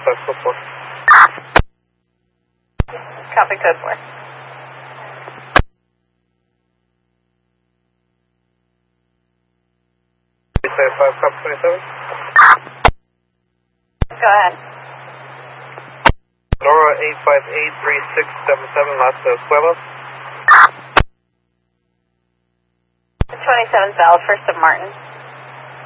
code 4. Copy code 4. Copy 27. Go ahead. Nora 8583677 Las Cuevas. 27 valid, first of Martin.